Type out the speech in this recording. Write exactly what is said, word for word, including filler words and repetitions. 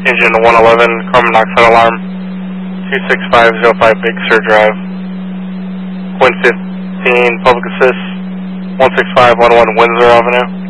Engine one eleven, carbon monoxide alarm, two six five zero five Big Sur Drive. Quinn fifteen, public assist, one six five one one Windsor Avenue.